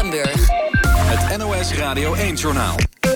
Limburg. Het NOS Radio 1-journaal.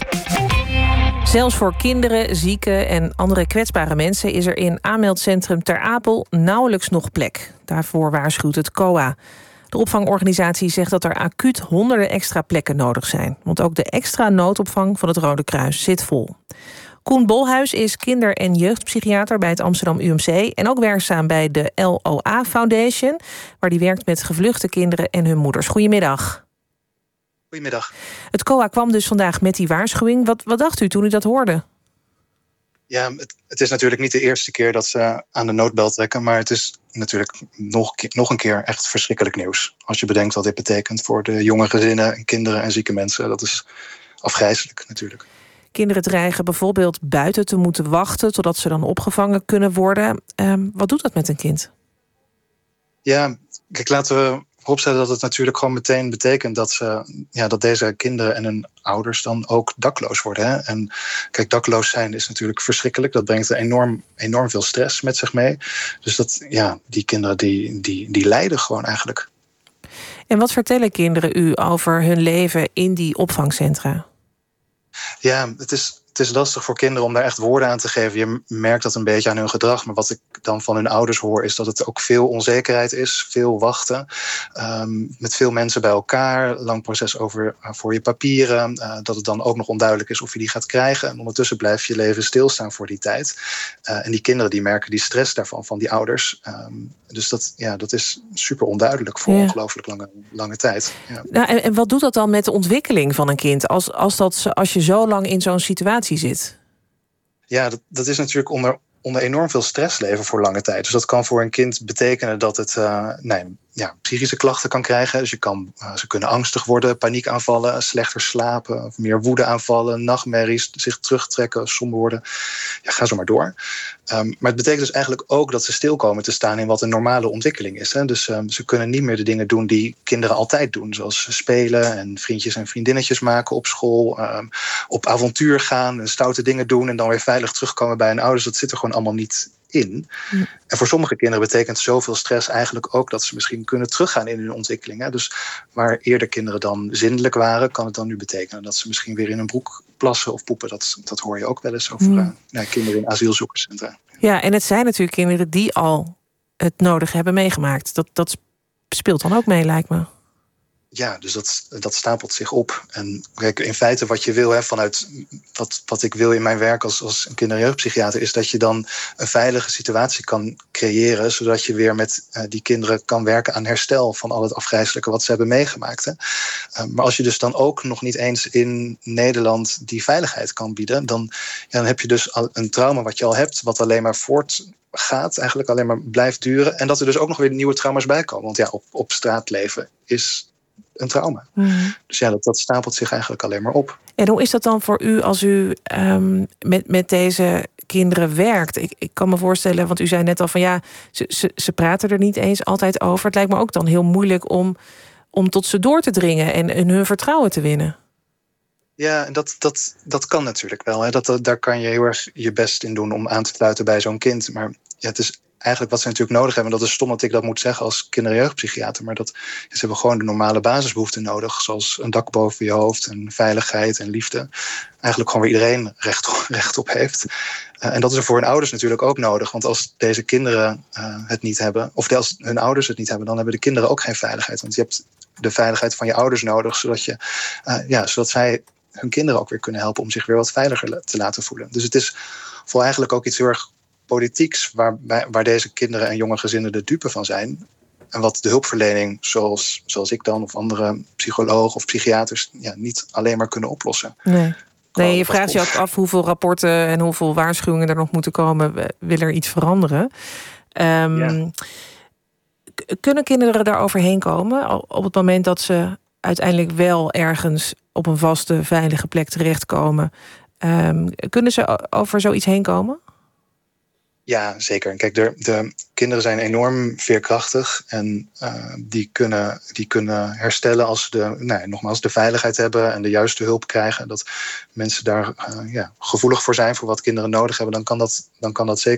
Zelfs voor kinderen, zieken en andere kwetsbare mensen is er in aanmeldcentrum Ter Apel nauwelijks nog plek. Daarvoor waarschuwt het COA. De opvangorganisatie zegt dat er acuut honderden extra plekken nodig zijn. Want ook de extra noodopvang van het Rode Kruis zit vol. Koen Bolhuis is kinder- en jeugdpsychiater bij het Amsterdam UMC... en ook werkzaam bij de LOA Foundation... waar die werkt met gevluchte kinderen en hun moeders. Goedemiddag. Goedemiddag. Het COA kwam dus vandaag met die waarschuwing. Wat dacht u toen u dat hoorde? Ja, het is natuurlijk niet de eerste keer dat ze aan de noodbel trekken... maar het is natuurlijk nog een keer echt verschrikkelijk nieuws. Als je bedenkt wat dit betekent voor de jonge gezinnen... en kinderen en zieke mensen, dat is afgrijselijk natuurlijk. Kinderen dreigen bijvoorbeeld buiten te moeten wachten... totdat ze dan opgevangen kunnen worden. Wat doet dat met een kind? Ja, kijk, laten we vooropstellen dat het natuurlijk gewoon meteen betekent... dat deze kinderen en hun ouders dan ook dakloos worden. Hè? En kijk, dakloos zijn is natuurlijk verschrikkelijk. Dat brengt enorm veel stress met zich mee. Dus die kinderen die lijden gewoon eigenlijk. En wat vertellen kinderen u over hun leven in die opvangcentra? Ja, het is lastig voor kinderen om daar echt woorden aan te geven. Je merkt dat een beetje aan hun gedrag. Maar wat ik dan van hun ouders hoor... is dat het ook veel onzekerheid is. Veel wachten. Met veel mensen bij elkaar. Lang proces voor je papieren. Dat het dan ook nog onduidelijk is of je die gaat krijgen. En ondertussen blijft je leven stilstaan voor die tijd. En die kinderen die merken die stress daarvan van die ouders. Dus dat is super onduidelijk voor ongelooflijk lange tijd. Ja. Nou, en wat doet dat dan met de ontwikkeling van een kind... als je zo lang in zo'n situatie zit? Ja, dat is natuurlijk onder enorm veel stress leven voor lange tijd. Dus dat kan voor een kind betekenen dat het psychische klachten kan krijgen. Dus ze kunnen angstig worden, paniekaanvallen, slechter slapen, meer woedeaanvallen, nachtmerries, zich terugtrekken, somber worden. Ja, ga zo maar door. Maar het betekent dus eigenlijk ook dat ze stil komen te staan in wat een normale ontwikkeling is. Hè? Dus ze kunnen niet meer de dingen doen die kinderen altijd doen. Zoals spelen en vriendjes en vriendinnetjes maken op school. Op avontuur gaan en stoute dingen doen en dan weer veilig terugkomen bij hun ouders. Dat zit er gewoon allemaal niet in. En voor sommige kinderen betekent zoveel stress eigenlijk ook dat ze misschien kunnen teruggaan in hun ontwikkeling. Hè? Dus waar eerder kinderen dan zindelijk waren, kan het dan nu betekenen dat ze misschien weer in een broek plassen of poepen. Dat hoor je ook wel eens over kinderen in asielzoekerscentra. Ja, en het zijn natuurlijk kinderen die al het nodig hebben meegemaakt. Dat speelt dan ook mee, lijkt me. Ja, dus dat stapelt zich op. En kijk, in feite wat je wil, vanuit wat ik wil in mijn werk als een kinder- en jeugdpsychiater, is dat je dan een veilige situatie kan creëren, zodat je weer met die kinderen kan werken aan herstel van al het afgrijselijke wat ze hebben meegemaakt. Hè. Maar als je dus dan ook nog niet eens in Nederland die veiligheid kan bieden, dan heb je dus al een trauma wat je al hebt, wat alleen maar voortgaat, eigenlijk alleen maar blijft duren. En dat er dus ook nog weer nieuwe trauma's bij komen. Want op straat leven is een trauma. Dus dat stapelt zich eigenlijk alleen maar op. En hoe is dat dan voor u als u met deze kinderen werkt? Ik kan me voorstellen, want u zei net al van ze praten er niet eens altijd over. Het lijkt me ook dan heel moeilijk om tot ze door te dringen en hun vertrouwen te winnen. Ja, en dat kan natuurlijk wel. Hè. Daar kan je heel erg je best in doen om aan te sluiten bij zo'n kind. Maar het is eigenlijk wat ze natuurlijk nodig hebben. En dat is stom dat ik dat moet zeggen als kinder- en jeugdpsychiater. Maar ze hebben gewoon de normale basisbehoeften nodig. Zoals een dak boven je hoofd en veiligheid en liefde. Eigenlijk gewoon waar iedereen recht op heeft. En dat is er voor hun ouders natuurlijk ook nodig. Want als deze kinderen het niet hebben, of als hun ouders het niet hebben, dan hebben de kinderen ook geen veiligheid. Want je hebt de veiligheid van je ouders nodig, zodat zij hun kinderen ook weer kunnen helpen om zich weer wat veiliger te laten voelen. Dus het is voor eigenlijk ook iets heel erg politieks waar deze kinderen en jonge gezinnen de dupe van zijn. En wat de hulpverlening, zoals ik dan of andere psychologen of psychiaters, niet alleen maar kunnen oplossen. Nee, je vraagt je ook af hoeveel rapporten en hoeveel waarschuwingen er nog moeten komen. Wil er iets veranderen? Kunnen kinderen daar overheen komen op het moment dat ze uiteindelijk wel ergens op een vaste, veilige plek terechtkomen? Kunnen ze over zoiets heen komen? Ja, zeker. Kijk, de kinderen zijn enorm veerkrachtig en die kunnen herstellen als ze nogmaals de veiligheid hebben en de juiste hulp krijgen. Dat mensen daar gevoelig voor zijn voor wat kinderen nodig hebben, dan kan dat zeker